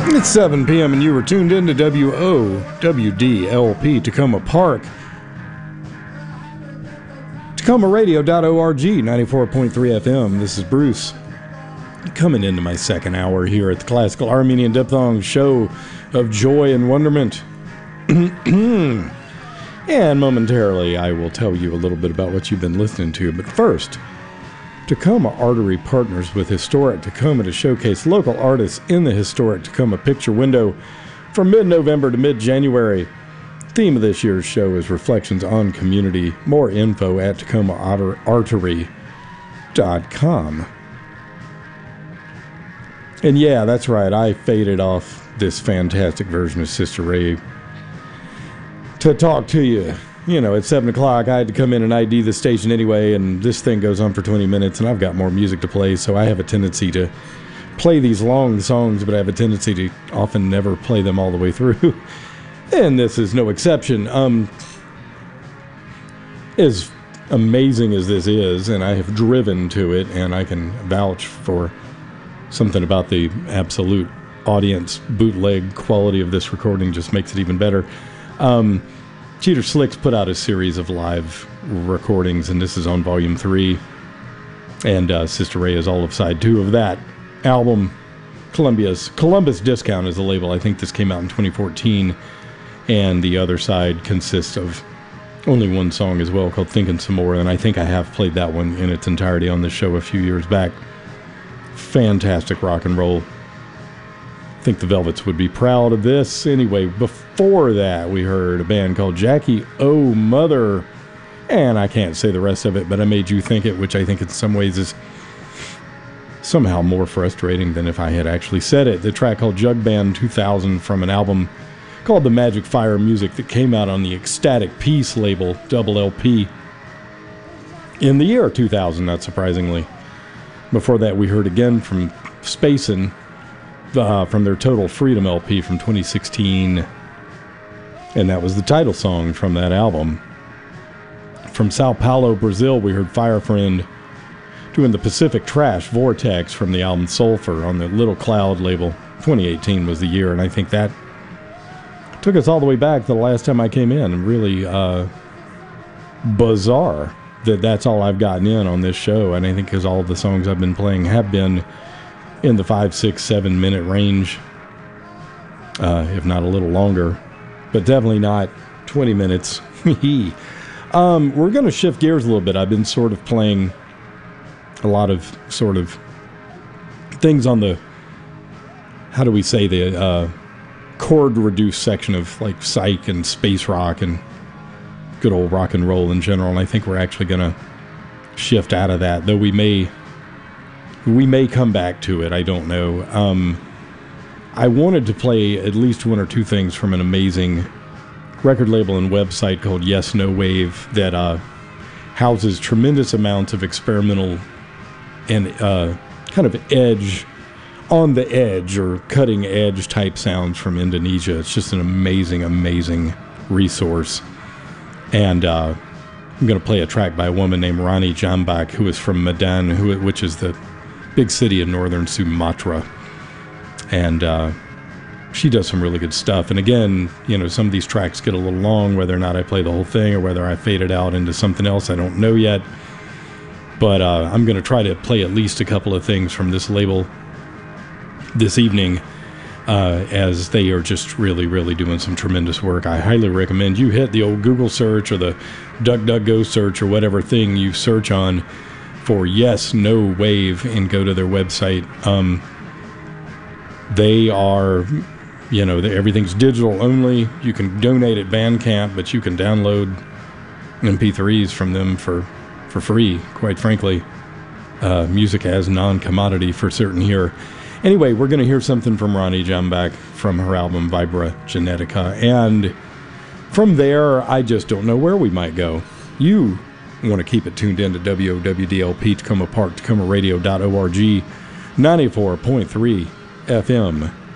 It's 7 p.m. and you were tuned in to WOWDLP Tacoma Park. TacomaRadio.org, 94.3 FM. This is Bruce, coming into my second hour here at the Classical Armenian Diphthong Show of Joy and Wonderment. And momentarily, I will tell you a little bit about what you've been listening to. But first, Tacoma Artery partners with Historic Tacoma to showcase local artists in the Historic Tacoma picture window from mid-November to mid-January. The theme of this year's show is Reflections on Community. More info at TacomaArtery.com. And yeah, that's right, I faded off this fantastic version of Sister Ray to talk to you. You know, at 7 o'clock, I had to come in and ID the station anyway, and this thing goes on for 20 minutes, and I've got more music to play, so I have a tendency to play these long songs, but I have a tendency to often never play them all the way through. And this is no exception. As amazing as this is, and I have driven to it, and I can vouch for something about the absolute audience bootleg quality of this recording just makes it even better. Cheater Slicks put out a series of live recordings, and this is on Volume 3. And Sister Ray is all of Side 2 of that album. Columbus Discount is the label. I think this came out in 2014. And the other side consists of only one song as well, called Thinking Some More. And I think I have played that one in its entirety on the show a few years back. Fantastic rock and roll. I think the Velvets would be proud of this. Anyway, before that, we heard a band called Jackie O Mother. And I can't say the rest of it, but I Made You Think It, which I think in some ways is somehow more frustrating than if I had actually said it. The track called Jug Band 2000 from an album called The Magic Fire Music that came out on the Ecstatic Peace label, double LP, in the year 2000, not surprisingly. Before that, we heard again from Spacin', from their Total Freedom LP from 2016, and that was the title song from that album. From Sao Paulo, Brazil, we heard Fire Friend doing the Pacific Trash Vortex from the album Sulfur on the Little Cloud label. 2018 was the year, and I think that took us all the way back to the last time I came in. Really bizarre that that's all I've gotten in on this show, and I think because all of the songs I've been playing have been in the 5, 6, 7 minute range, if not a little longer, but definitely not 20 minutes. We're going to shift gears a little bit. I've been sort of playing a lot of sort of things on the, how do we say, the chord reduced section of like psych and space rock and good old rock and roll in general, and I think we're actually going to shift out of that, though we may come back to it. I don't know. I wanted to play at least one or two things from an amazing record label and website called Yes No Wave that houses tremendous amounts of experimental and kind of edge, on the edge or cutting edge type sounds from Indonesia. It's just an amazing, amazing resource. And I'm going to play a track by a woman named Rani Jambak, who is from Medan, which is the big city in northern Sumatra. And she does some really good stuff. And again, you know, some of these tracks get a little long, whether or not I play the whole thing or whether I fade it out into something else, I don't know yet. But I'm going to try to play at least a couple of things from this label this evening, as they are just really, really doing some tremendous work. I highly recommend you hit the old Google search or the DuckDuckGo search or whatever thing you search on for Yes No Wave and go to their website. They are, you know, everything's digital only. You can donate at Bandcamp, but you can download MP3s from them for free, quite frankly. Music as non-commodity for certain here. Anyway, we're going to hear something from Rani Jambak from her album Vibra Genetica. And from there, I just don't know where we might go. You want to keep it tuned in to WOWDLP, Tacoma Park, TacomaRadio.org, 94.3 FM.